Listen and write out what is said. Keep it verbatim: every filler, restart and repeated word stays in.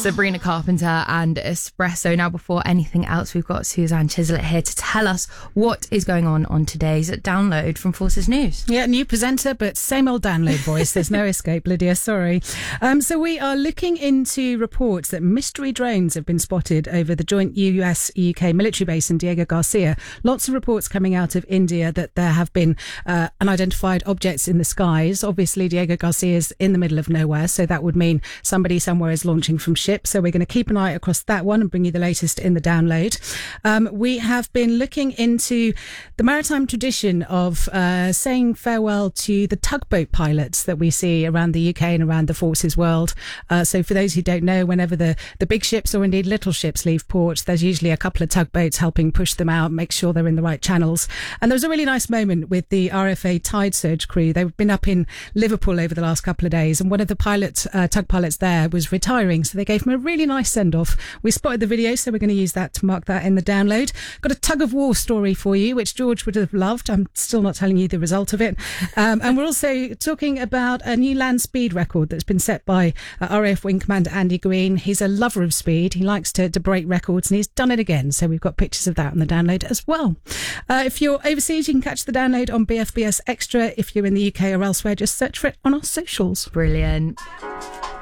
Sabrina Carpenter and Espresso. Now, before anything else, we've got Suzanne Chislett here to tell us what is going on on today's Download from Forces News. Yeah, new presenter, but same old download voice. There's no escape, Lydia, sorry. Um, so we are looking into reports that mystery drones have been spotted over the joint U S U K military base in Diego Garcia. Lots of reports coming out of India that there have been uh, unidentified objects in the skies. Obviously, Diego Garcia is in the middle of nowhere, so that would mean somebody somewhere is launching from ship. So we're going to keep an eye across that one and bring you the latest in the download. Um, we have been looking into the maritime tradition of uh, saying farewell to the tugboat pilots that we see around the U K and around the forces world. Uh, so for those who don't know, whenever the, the big ships or indeed little ships leave port, there's usually a couple of tugboats helping push them out, make sure they're in the right channels. And there was a really nice moment with the R F A Tide Surge crew. They've been up in Liverpool over the last couple of days, and one of the pilot, uh, tug pilots there was retiring, so they gave him a really nice send-off. We spotted the video, so we're going to use that to mark that in the download. Got a tug of war story for you, which George would have loved. I'm still not telling you the result of it. Um, and we're also talking about a new land speed record that's been set by uh, R A F Wing Commander Andy Green. He's a lover of speed. He likes to, to break records, and he's done it again. So we've got pictures of that on the download as well. Uh, if you're overseas, you can catch the download on B F B S Extra. If you're in the U K or elsewhere, just search for it on our socials. Brilliant.